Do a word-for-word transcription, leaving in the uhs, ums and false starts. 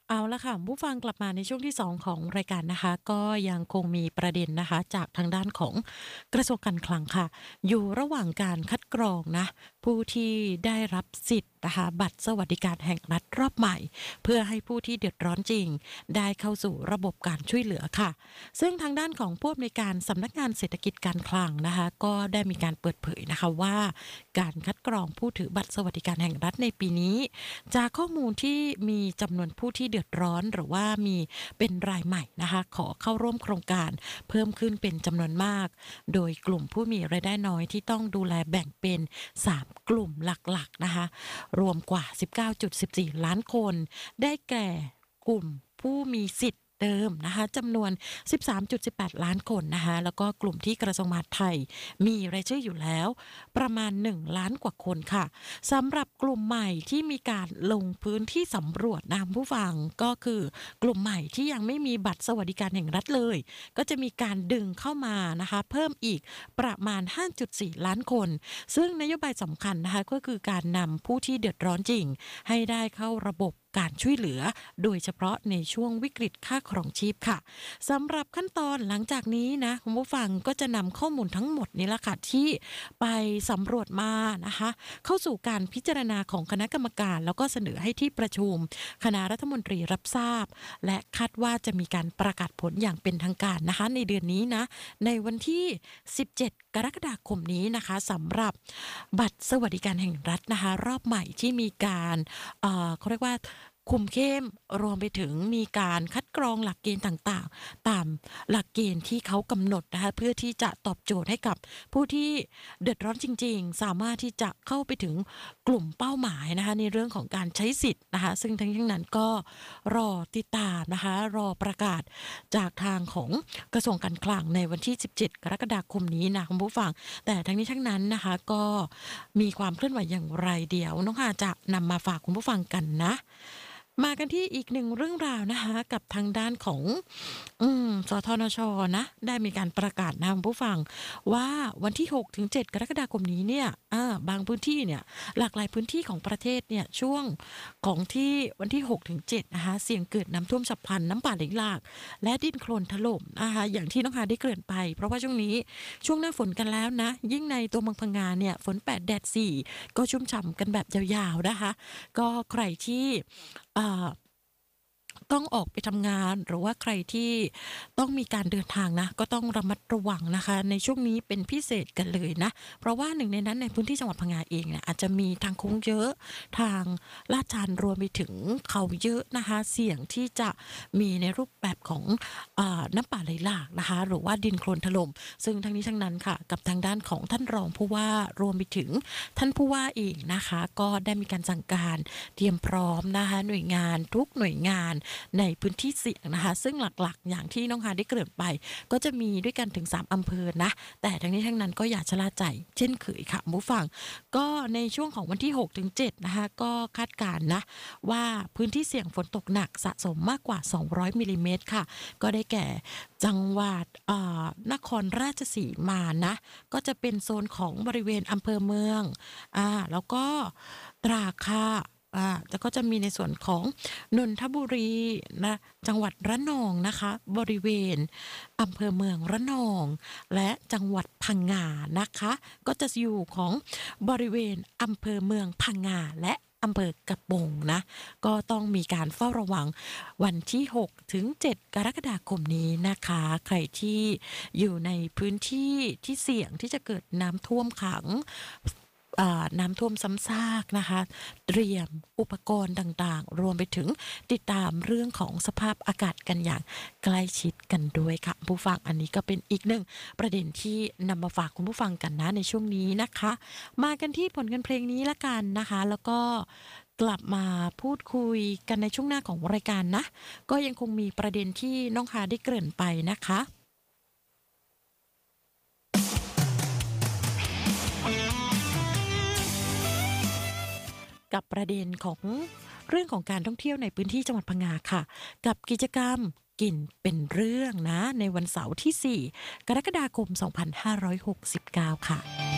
เอาละค่ะผู้ฟังกลับมาในช่วงที่สองของรายการนะคะก็ยังคงมีประเด็นนะคะจากทางด้านของกระทรวงการคลังค่ะอยู่ระหว่างการคัดกรองนะผู้ที่ได้รับสิทธิ์นะคะบัตรสวัสดิการแห่งรัฐรอบใหม่เพื่อให้ผู้ที่เดือดร้อนจริงได้เข้าสู่ระบบการช่วยเหลือค่ะซึ่งทางด้านของผู้อำนวยการสำนักงานเศรษฐกิจการคลังนะคะก็ได้มีการเปิดเผยนะคะว่าการคัดกรองผู้ถือบัตรสวัสดิการแห่งรัฐในปีนี้จากข้อมูลที่มีจำนวนผู้ที่เดือดร้อนหรือว่ามีเป็นรายใหม่นะคะขอเข้าร่วมโครงการเพิ่มขึ้นเป็นจำนวนมากโดยกลุ่มผู้มีรายได้น้อยที่ต้องดูแลแบ่งเป็นสามกลุ่มหลักๆนะคะรวมกว่า สิบเก้าจุดหนึ่งสี่ ล้านคนได้แก่กลุ่มผู้มีสิทธิ์เดิมนะคะจำนวน สิบสามจุดหนึ่งแปด ล้านคนนะคะแล้วก็กลุ่มที่กระทรวงมหาดไทยมีรายชื่ออยู่แล้วประมาณหนึ่งล้านกว่าคนค่ะสำหรับกลุ่มใหม่ที่มีการลงพื้นที่สำรวจนะผู้ฟังก็คือกลุ่มใหม่ที่ยังไม่มีบัตรสวัสดิการแห่งรัฐเลยก็จะมีการดึงเข้ามานะคะเพิ่มอีกประมาณ ห้าจุดสี่ ล้านคนซึ่งนโยบายสำคัญนะคะก็คือการนำผู้ที่เดือดร้อนจริงให้ได้เข้าระบบการช่วยเหลือโดยเฉพาะในช่วงวิกฤตค่าครองชีพค่ะสำหรับขั้นตอนหลังจากนี้นะคุณผู้ฟังก็จะนำข้อมูลทั้งหมดนี้ละค่ะที่ไปสำรวจมานะคะเข้าสู่การพิจารณาของคณะกรรมการแล้วก็เสนอให้ที่ประชุมคณะรัฐมนตรีรับทราบและคาดว่าจะมีการประกาศผลอย่างเป็นทางการนะคะในเดือนนี้นะในวันที่สิบเจ็ดกรกฎาคมนี้นะคะสำหรับบัตรสวัสดิการแห่งรัฐนะคะรอบใหม่ที่มีการเอ่อเขาเรียกว่าคุมเข้มรวมไปถึงมีการคัดกรองหลักเกณฑ์ต่างๆตามหลักเกณฑ์ที่เขากำหนดนะคะเพื่อที่จะตอบโจทย์ให้กับผู้ที่เดือดร้อนจริงๆสามารถที่จะเข้าไปถึงกลุ่มเป้าหมายนะคะในเรื่องของการใช้สิทธิ์นะคะซึ่งทั้งนี้ทั้งนั้นก็รอติดตามนะคะรอประกาศจากทางของกระทรวงการคลังในวันที่สิบเจ็ดกรกฎาคมนี้นะคุณผู้ฟังแต่ทั้งนี้ทั้งนั้นนะคะก็มีความเคลื่อนไหวอย่างไรเดียวน้องหาจะนำมาฝากคุณผู้ฟังกันนะมากันที่อีกหนึ่งเรื่องราวนะคะกับทางด้านของอืมสธนชนะได้มีการประกาศนะคุณผู้ฟังว่าวันที่หกถึงเจ็ดกรกฎาคมนี้เนี่ยอ่าบางพื้นที่เนี่ยหลากหลายพื้นที่ของประเทศเนี่ยช่วงของที่วันที่หกถึงเจ็ดนะคะเสี่ยงเกิดน้ำท่วมฉับพลันน้ำป่าไหลหลากและดินโคลนถล่มนะคะอย่างที่น้องหาได้เกริ่นไปเพราะว่าช่วงนี้ช่วงหน้าฝนกันแล้วนะยิ่งในตัวเมืองพังงาเนี่ยฝนแปดแดดสี่ก็ชุ่มฉ่ำกันแบบยาวๆนะคะก็ใครที่อ่าต้องออกไปทำงานหรือว่าใครที่ต้องมีการเดินทางนะก็ต้องระมัดระวังนะคะในช่วงนี้เป็นพิเศษกันเลยนะเพราะว่าหนึ่งในนั้นในพื้นที่จังหวัดพังงาเองเนี่ยอาจจะมีทางโค้งเยอะทางลาดชันรวมไปถึงเขาเยอะนะคะเสี่ยงที่จะมีในรูปแบบของอ่าน้ำป่าไหลหลากนะคะหรือว่าดินโคลนถล่มซึ่งทั้งนี้ทั้งนั้นค่ะกับทางด้านของท่านรองผู้ว่ารวมไปถึงท่านผู้ว่าเองนะคะก็ได้มีการสั่งการเตรียมพร้อมนะคะหน่วยงานทุกหน่วยงานในพื้นที่เสี่ยงนะคะซึ่งหลักๆอย่างที่น้องฮาได้เกริ่นไปก็จะมีด้วยกันถึงสามอำเภอนะแต่ทั้งนี้ทั้งนั้นก็อย่าชะล่าใจเช่นเคยค่ะผู้ฟังก็ในช่วงของวันที่หกถึงเจ็ดนะคะก็คาดการณ์นะว่าพื้นที่เสี่ยงฝนตกหนักสะสมมากกว่าสองร้อยมิลลิเมตรค่ะก็ได้แก่จังหวัดอ่านครราชสีมานะก็จะเป็นโซนของบริเวณอำเภอเมืองอ่าแล้วก็ตราดค่ะอ่าแล้วก็จะมีในส่วนของนนทบุรีนะจังหวัดระนองนะคะบริเวณอำเภอเมืองระนองและจังหวัดพังงานะคะก็จะอยู่ของบริเวณอำเภอเมืองพังงาและอำเภอกระโปงนะก็ต้องมีการเฝ้าระวังวันที่หกถึงเจ็ดกรกฎาคมนี้นะคะใครที่อยู่ในพื้นที่ที่เสี่ยงที่จะเกิดน้ำท่วมขังอ่าน้ำท่วมซ้ำซากนะคะเตรียมอุปกรณ์ต่างๆรวมไปถึงติดตามเรื่องของสภาพอากาศกันอย่างใกล้ชิดกันด้วยค่ะผู้ฟังอันนี้ก็เป็นอีกหนึ่งประเด็นที่นำมาฝากคุณผู้ฟังกันนะในช่วงนี้นะคะมากันที่ผลงานเพลงนี้ละกันนะคะแล้วก็กลับมาพูดคุยกันในช่วงหน้าของรายการนะก็ยังคงมีประเด็นที่น้องฮาได้เกริ่นไปนะคะกับประเด็นของเรื่องของการท่องเที่ยวในพื้นที่จังหวัดพังงาค่ะกับกิจกรรมกินเป็นเรื่องนะในวันเสาร์ที่สี่กรกฎาคมสองพันห้าร้อยหกสิบเก้าค่ะ